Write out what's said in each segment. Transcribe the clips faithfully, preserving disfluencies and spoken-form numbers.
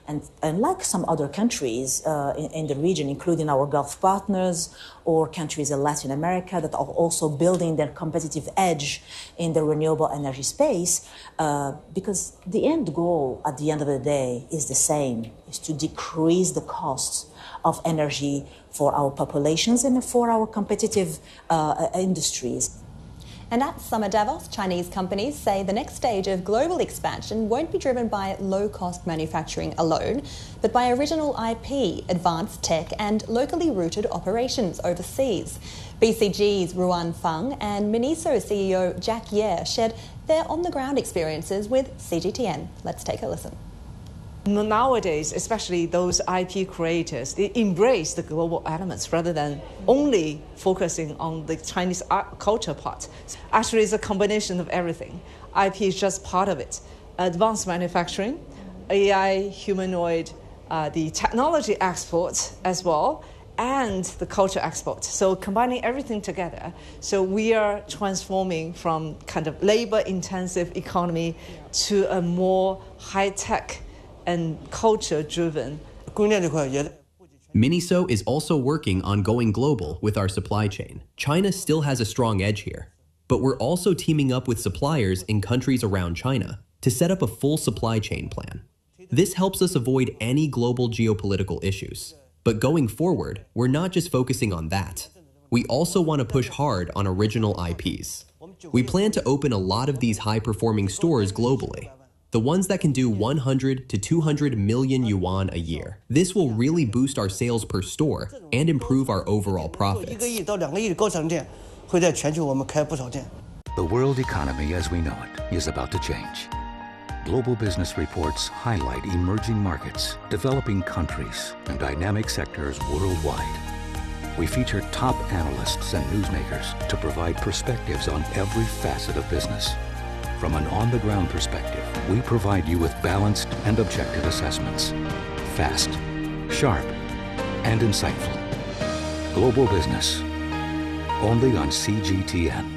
And, and like some other countries uh, in, in the region, including our Gulf partners or countries in Latin America that are also building their competitive edge in the renewable energy space, uh, because the end goal at the end of the day is the same, is to decrease the costs of energy for our populations and for our competitive uh, industries. And at Summer Davos, Chinese companies say the next stage of global expansion won't be driven by low-cost manufacturing alone, but by original I P, advanced tech and locally rooted operations overseas. B C G's Ruan Feng and Miniso C E O Jack Ye shared their on-the-ground experiences with C G T N. Let's take a listen. Nowadays, especially those I P creators, they embrace the global elements rather than only focusing on the Chinese art culture part. Actually, it's a combination of everything. I P is just part of it. Advanced manufacturing, A I, humanoid, uh, the technology export as well, and the culture export. So combining everything together. So we are transforming from kind of labor-intensive economy to a more high-tech and culture-driven. Miniso is also working on going global with our supply chain. China still has a strong edge here, but we're also teaming up with suppliers in countries around China to set up a full supply chain plan. This helps us avoid any global geopolitical issues. But going forward, we're not just focusing on that. We also want to push hard on original I Ps. We plan to open a lot of these high-performing stores globally, the ones that can do one hundred to two hundred million yuan a year. This will really boost our sales per store and improve our overall profits. The world economy as we know it is about to change. Global business reports highlight emerging markets, developing countries, and dynamic sectors worldwide. We feature top analysts and newsmakers to provide perspectives on every facet of business. From an on-the-ground perspective, we provide you with balanced and objective assessments. Fast, sharp, and insightful. Global Business, only on C G T N.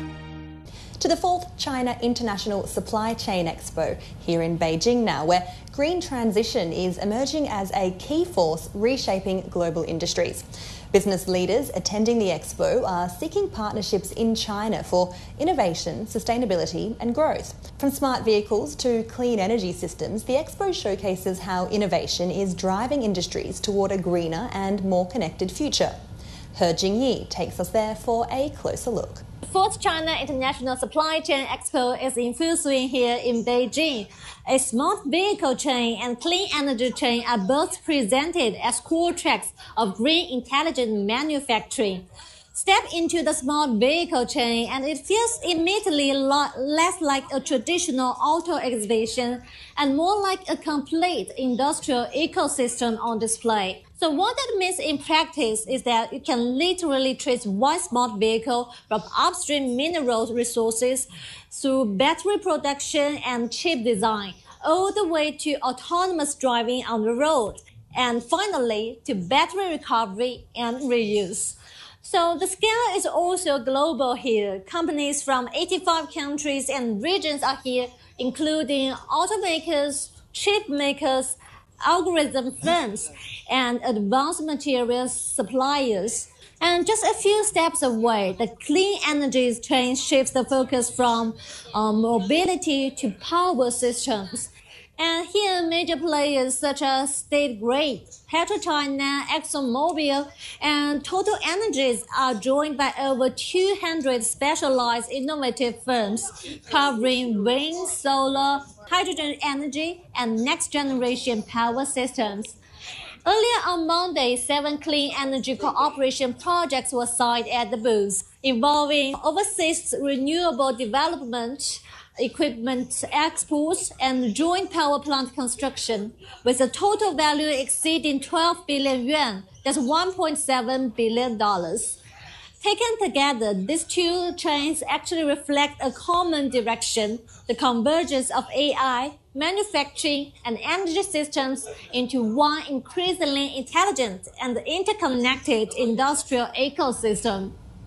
To the fourth China International Supply Chain Expo here in Beijing now, where green transition is emerging as a key force reshaping global industries. Business leaders attending the expo are seeking partnerships in China for innovation, sustainability and growth. From smart vehicles to clean energy systems, the expo showcases how innovation is driving industries toward a greener and more connected future. He Jingyi takes us there for a closer look. The fourth China International Supply Chain Expo is in full swing here in Beijing. A smart vehicle chain and clean energy chain are both presented as core tracks of green intelligent manufacturing. Step into the smart vehicle chain and it feels immediately less like a traditional auto exhibition and more like a complete industrial ecosystem on display. So what that means in practice is that you can literally trace one smart vehicle from upstream mineral resources through battery production and chip design, all the way to autonomous driving on the road, and finally to battery recovery and reuse. So the scale is also global here. Companies from eighty-five countries and regions are here, including automakers, chip makers, algorithm firms, and advanced materials suppliers. And just a few steps away, the clean energy chain shifts the focus from uh, mobility to power systems. And here, major players such as State Grid, PetroChina, ExxonMobil, and Total Energies are joined by over two hundred specialized innovative firms covering wind, solar, hydrogen energy, and next-generation power systems. Earlier on Monday, seven clean energy cooperation projects were signed at the booth, involving overseas renewable development, equipment exports, and joint power plant construction, with a total value exceeding twelve billion yuan, that's one point seven billion dollars. Taken together, these two chains actually reflect a common direction, the convergence of A I, manufacturing, and energy systems into one increasingly intelligent and interconnected industrial ecosystem.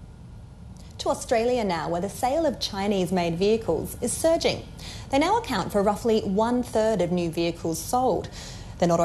To Australia now, where the sale of Chinese-made vehicles is surging. They now account for roughly one-third of new vehicles sold.